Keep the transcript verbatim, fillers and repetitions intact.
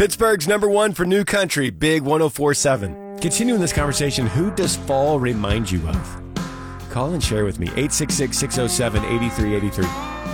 Pittsburgh's number one for new country, Big one oh four point seven. Continuing this conversation, who does fall remind you of? Call and share with me, eight six six, six oh seven, eight three eight three.